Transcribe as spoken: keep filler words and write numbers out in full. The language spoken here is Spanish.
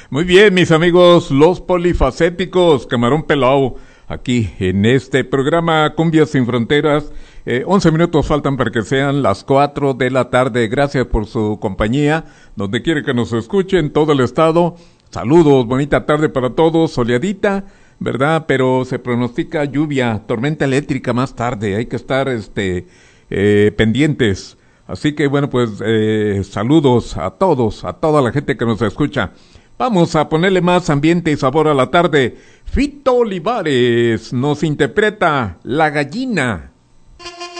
Muy bien, mis amigos, los polifacéticos, Camarón Pelao, aquí en este programa Cumbias Sin Fronteras. Eh, once minutos faltan para que sean las cuatro de la tarde. Gracias por su compañía, donde quiere que nos escuchen, todo el estado. Saludos, bonita tarde para todos, soleadita, ¿verdad? Pero se pronostica lluvia, tormenta eléctrica más tarde, hay que estar este eh, pendientes. Así que bueno, pues eh, saludos a todos, a toda la gente que nos escucha. Vamos a ponerle más ambiente y sabor a la tarde. Fito Olivares nos interpreta La Gallina.